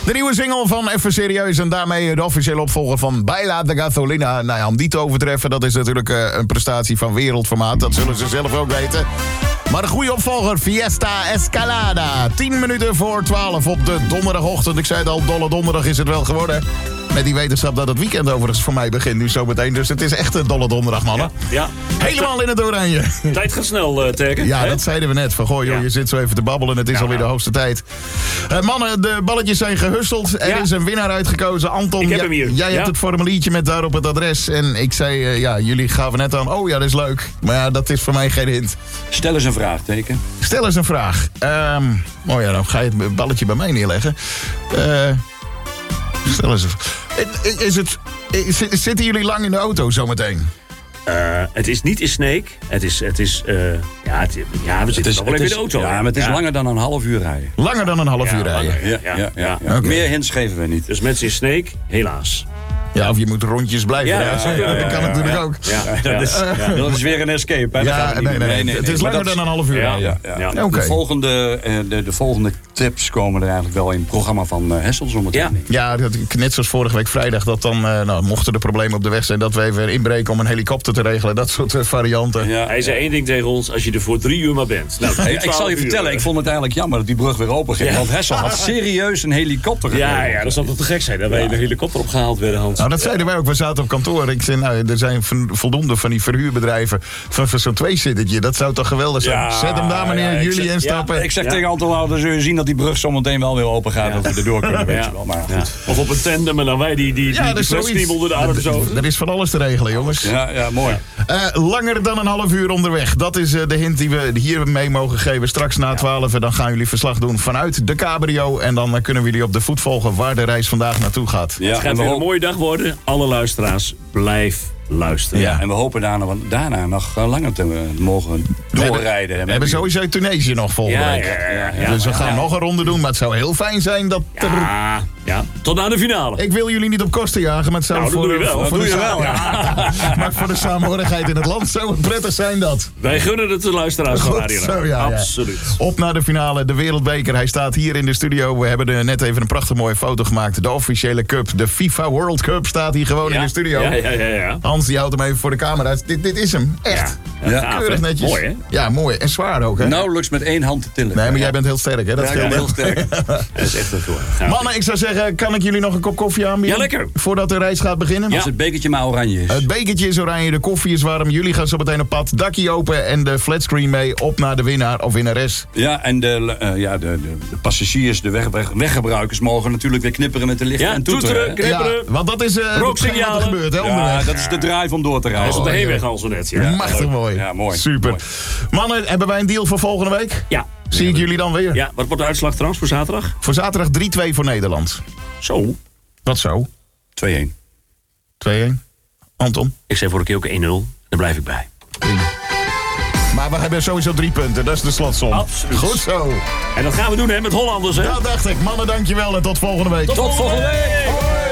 De nieuwe single van Even Serieus en daarmee de officiële opvolger van Baila de Gasolina. Nou ja, om die te overtreffen, dat is natuurlijk een prestatie van wereldformaat. Dat zullen ze zelf ook weten. Maar de goede opvolger, Fiesta Escalada. 10 minuten voor 12 op de donderdagochtend. Ik zei het al, dolle donderdag is het wel geworden. Met die wetenschap dat het weekend overigens voor mij begint nu zometeen. Dus het is echt een dolle donderdag, mannen. Ja. Helemaal in het oranje. Tijd gaat snel, Terken. Ja, dat zeiden we net. Van, goh, joh, je zit zo even te babbelen. Het is alweer de hoogste tijd. Mannen, de balletjes zijn gehusteld. Er is een winnaar uitgekozen. Anton, ik heb hem hier. Jij hebt het formuliertje met daarop het adres. En ik zei, jullie gaven net aan. Oh ja, dat is leuk. Maar ja, dat is voor mij geen hint. Stel eens een vraag, Teken. Stel eens een vraag. Dan ga je het balletje bij mij neerleggen. Stel eens een... Zitten jullie lang in de auto zometeen? Het is niet in Sneek. We zitten nog wel even in de auto. Ja, maar het is langer dan een half uur rijden. Langer dan een half uur rijden? Ja. Okay. Meer hints geven we niet. Dus mensen in Sneek, helaas. Ja, of je moet rondjes blijven. Dat kan natuurlijk ook. Dat is weer een escape. Hè? Nee. Het is langer dan een half uur. Okay. De volgende tips komen er eigenlijk wel in het programma van Hessel zometeen. Ja, net zoals vorige week vrijdag. Dat dan, mochten er problemen op de weg zijn, dat we even inbreken om een helikopter te regelen. Dat soort varianten. Ja. Hij zei één ding tegen ons: als je er voor 3 uur maar bent. Nou, ik zal je vertellen, ik vond het eigenlijk jammer dat die brug weer open ging. Want Hessel had serieus een helikopter gekregen. Ja, dat zou toch te gek zijn dat wij een helikopter opgehaald werden, Hans. Nou, dat zeiden wij ook. We zaten op kantoor. Ik zei, er zijn voldoende van die verhuurbedrijven van zo'n tweezittertje. Dat zou toch geweldig zijn? Ja, zet hem daar, meneer, jullie instappen. Ik zeg tegen Anton, dan zul je zien dat die brug zometeen wel weer open gaat. Dat we erdoor kunnen, weet je wel. Maar goed. Of op een tandem en dan wij die fleskriem onder de arm zo. Er is van alles te regelen, jongens. Ja, mooi. Langer dan een half uur onderweg. Dat is de hint die we hier mee mogen geven. Straks na 12 dan gaan jullie verslag doen vanuit de cabrio. En dan kunnen we jullie op de voet volgen waar de reis vandaag naartoe gaat. Ja, het gaat weer een mooie dag worden. Alle luisteraars, blijf luisteren. Ja, en we hopen daarna nog langer te mogen doorrijden. We hebben sowieso Tunesië nog volgende week. Ja, dus we gaan nog een ronde doen. Maar het zou heel fijn zijn dat tot aan de finale. Ik wil jullie niet op kosten jagen. Maar het zou maar voor de samenhorigheid in het land zou het prettig zijn dat. Wij gunnen het de luisteraars van Radio. Absoluut. Op naar de finale, de Wereldbeker. Hij staat hier in de studio. We hebben er net even een prachtig mooie foto gemaakt. De officiële cup, de FIFA World Cup, staat hier gewoon in de studio. Ja. Hans, die houdt hem even voor de camera. Dit is hem, echt. Keurig netjes. Mooi, hè? Ja, mooi. En zwaar ook, hè? Nauwelijks met 1 hand te tillen. Nee, maar jij bent heel sterk, hè? Dat scheelt heel sterk. Dat is echt een voor. Mannen, ik zou zeggen, kan ik jullie nog een kop koffie aanbieden? Ja, lekker. Voordat de reis gaat beginnen? Als het bekertje maar oranje is. Het bekertje is oranje, de koffie is warm. Jullie gaan zo meteen op pad, dakje open en de flatscreen mee. Op naar de winnaar of winnares. Ja, en de passagiers, de weggebruikers mogen natuurlijk weer knipperen met de lichten en toeteren. Knipperen. Want dat is wat er gebeurt, hè? Ja, dat is de drive om door te rijden. Dat is op de heenweg al zo net. Machtig mooi. Ja, mooi. Super. Mooi. Mannen, hebben wij een deal voor volgende week? Ja. Zie ik jullie dan weer? Ja, wat wordt de uitslag trouwens voor zaterdag? Voor zaterdag 3-2 voor Nederland. Zo. Wat zo? 2-1. 2-1. Anton? Ik zei vorige keer ook 1-0. Daar blijf ik bij. Maar we hebben sowieso 3 punten. Dat is de slotsom. Absoluut. Goed zo. En dat gaan we doen met Hollanders, hè? Dat dacht ik. Mannen, dankjewel en tot volgende week. Tot volgende week. Hoi.